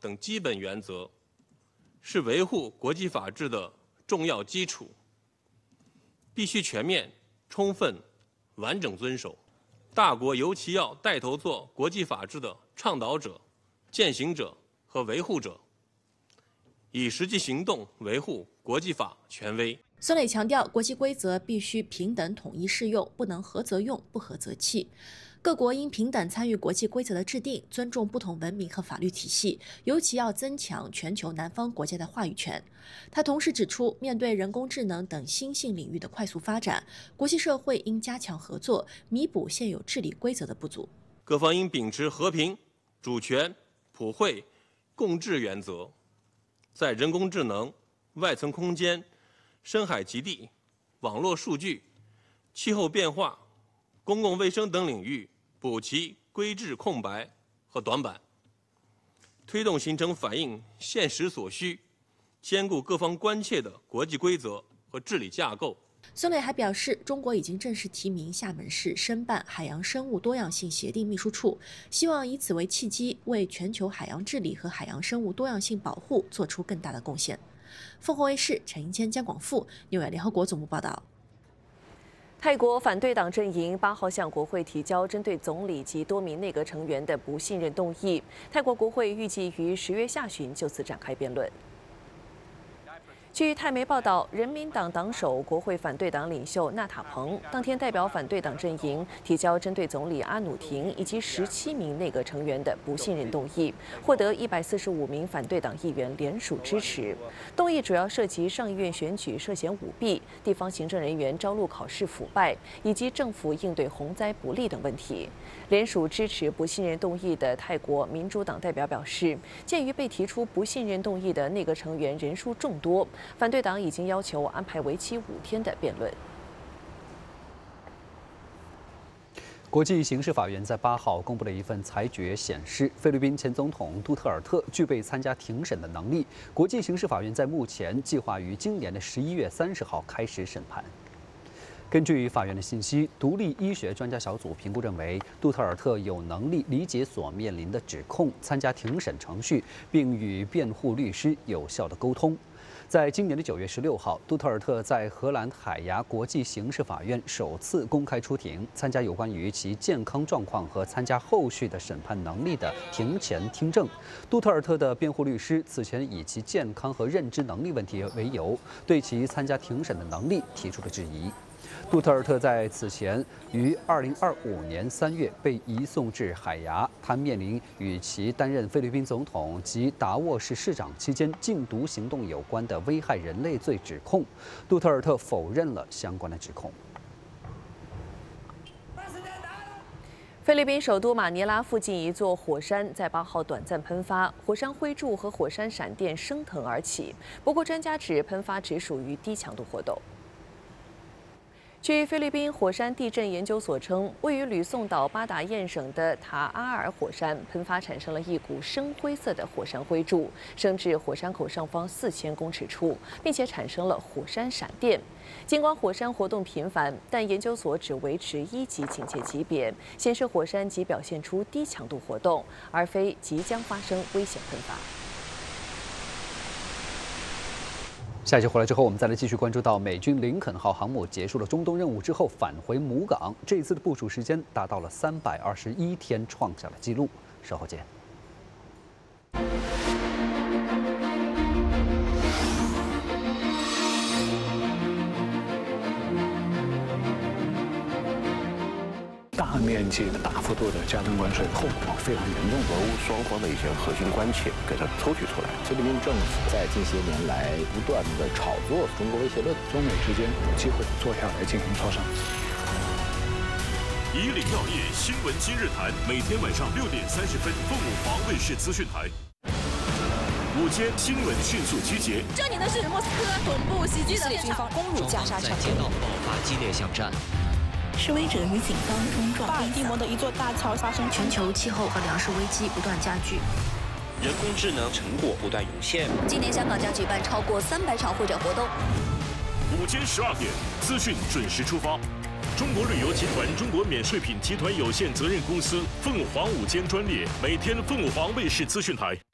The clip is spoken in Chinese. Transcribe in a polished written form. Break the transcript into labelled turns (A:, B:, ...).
A: 等基本原则，是维护国际法治的重要基础，必须全面、充分、完整遵守。大国尤其要带头做国际法治的倡导者、践行者和维护者，以实际行动维护国际法权威。
B: 孙磊强调，国际规则必须平等统一适用，不能合则用，不合则弃。各国应平等参与国际规则的制定，尊重不同文明和法律体系，尤其要增强全球南方国家的话语权。他同时指出，面对人工智能等新兴领域的快速发展，国际社会应加强合作，弥补现有治理规则的不足。
A: 各方应秉持和平、主权、普惠、共治原则，在人工智能、外层空间、深海极地、网络数据、气候变化、公共卫生等领域补齐规制空白和短板，推动形成反映现实所需、兼顾各方关切的国际规则和治理架构。
B: 孙磊还表示，中国已经正式提名厦门市申办海洋生物多样性协定秘书处，希望以此为契机，为全球海洋治理和海洋生物多样性保护做出更大的贡献。凤凰卫视陈英谦、姜广富，纽约联合国总部报道。
C: 泰国反对党阵营8号向国会提交针对总理及多名内阁成员的不信任动议，泰国国会预计于10月下旬就此展开辩论。据泰媒报道，人民党党首、国会反对党领袖纳塔彭当天代表反对党阵营提交针对总理阿努廷以及17名内阁成员的不信任动议，获得145名反对党议员联署支持。动议主要涉及上议院选举涉嫌舞弊、地方行政人员招录考试腐败以及政府应对洪灾不力等问题。联署支持不信任动议的泰国民主党代表表示，鉴于被提出不信任动议的内阁成员人数众多，反对党已经要求安排为期5天的辩论。
D: 国际刑事法院在8号公布了一份裁决，显示菲律宾前总统杜特尔特具备参加庭审的能力。国际刑事法院在目前计划于今年的11月30号开始审判。根据法院的信息，独立医学专家小组评估认为，杜特尔特有能力理解所面临的指控，参加庭审程序，并与辩护律师有效地沟通。在今年的9月16号，杜特尔特在荷兰海牙国际刑事法院首次公开出庭，参加有关于其健康状况和参加后续的审判能力的庭前听证。杜特尔特的辩护律师此前以其健康和认知能力问题为由，对其参加庭审的能力提出了质疑。杜特尔特在此前于2025年3月被移送至海牙，他面临与其担任菲律宾总统及达沃市市长期间禁毒行动有关的危害人类罪指控。杜特尔特否认了相关的指控。
C: 菲律宾首都马尼拉附近一座火山在8号短暂喷发，火山灰柱和火山闪电升腾而起。不过，专家指喷发只属于低强度活动。据菲律宾火山地震研究所称，位于吕宋岛巴达彦省的塔阿尔火山喷发产生了一股深灰色的火山灰柱，升至火山口上方4000公尺处，并且产生了火山闪电。尽管火山活动频繁，但研究所只维持1级警戒级别，显示火山即表现出低强度活动，而非即将发生危险喷发。
D: 下一节回来之后，我们再来继续关注到美军林肯号航母结束了中东任务之后返回母港，这一次的部署时间达到了321天，创下了纪录。稍后见。
E: 大面积的、大幅度的加征关税，后果非常严重。
F: 俄乌双方的一些核心关切给它抽取出来。
G: 菲律宾政府在近些年来不断的炒作中国威胁论，
E: 中美之间有机会坐下来进行磋商。
H: 以岭药业新闻今日谈，每天晚上6点30分，凤舞华卫视资讯台。午间新闻迅速集结。
I: 这里的是莫斯科总部袭击的
J: 军方攻入加沙城，
K: 街道爆发激烈巷战。
L: 示威者与警方冲撞。
M: 巴尔的摩的一座大桥发生。
B: 全球气候和粮食危机不断加剧。
K: 人工智能成果不断涌现。
L: 今年香港将举办超过300场会展活动。
H: 午间12点，资讯准时出发。中国旅游集团中国免税品集团有限责任公司凤凰午间专列，每天凤凰卫视资讯台。